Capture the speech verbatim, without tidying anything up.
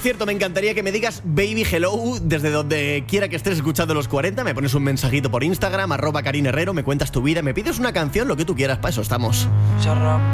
cierto, me encantaría que me digas Baby Hello desde donde quiera que estés escuchando los cuarenta. Me pones un mensajito por Instagram, arroba Karin Herrero, me cuentas tu vida, me pides una canción, lo que tú quieras, para eso estamos.